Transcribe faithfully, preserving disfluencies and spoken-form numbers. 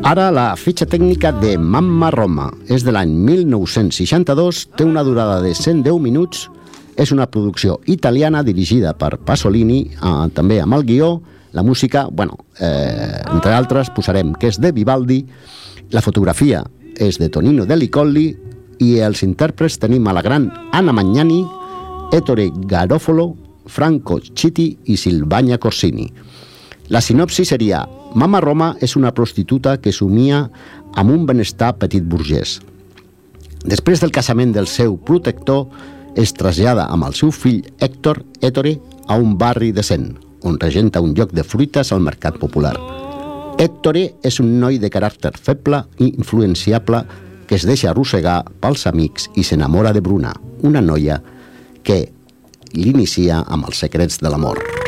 Ara la fitxa tècnica de Mamma Roma és de l'any mil nou-cents seixanta-dos, té una durada de cent deu minuts, és una producció italiana dirigida per Pasolini, eh, també amb el guió, la música, bueno, eh, entre altres posarem que és de Vivaldi, la fotografia és de Tonino Dellicolli i els intèrprets tenim a la gran Anna Magnani, Ettore Garofalo, Franco Citti i Silvana Corsini. La sinopsi seria: Mamma Roma és una prostituta que somia amb un benestar petit burgès. Després del casament del seu protector, es trasllada amb el seu fill Héctor Ettore a un barri decent, on regenta un lloc de fruites al mercat popular. Ettore és un noi de caràcter feble i influenciable que es deixa arrossegar pels amics i s'enamora de Bruna, una noia que l'inicia amb els secrets de l'amor.